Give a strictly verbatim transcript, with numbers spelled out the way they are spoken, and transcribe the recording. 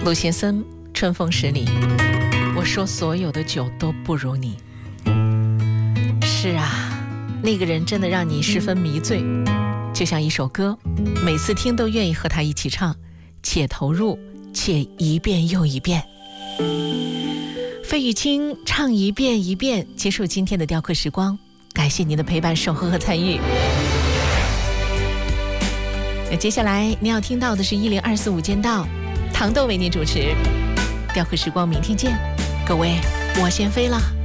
陆先森，春风十里。我说所有的酒都不如你。是啊，那个人真的让你十分迷醉，就像一首歌，每次听都愿意和他一起唱，且投入，且一遍又一遍。费玉清唱一遍一遍，结束今天的雕刻时光，感谢您的陪伴、守候和参与。那接下来您要听到的是一零二四无间道，糖豆为您主持。雕刻时光，明天见，各位，我先飞了。